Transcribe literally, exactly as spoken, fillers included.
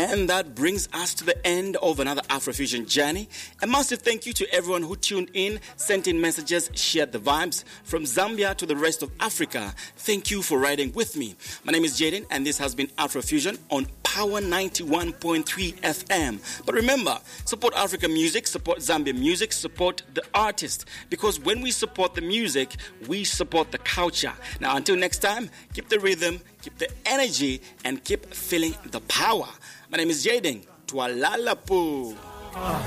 And that brings us to the end of another Afrofusion journey. A massive thank you to everyone who tuned in, sent in messages, shared the vibes from Zambia to the rest of Africa. Thank you for riding with me. My name is Jaden, and this has been Afrofusion on Power ninety-one point three F M. But remember, support African music, support Zambian music, support the artist. Because when we support the music, we support the culture. Now, until next time, keep the rhythm, keep the energy, and keep feeling the power. My name is Jaden. Twalalapu.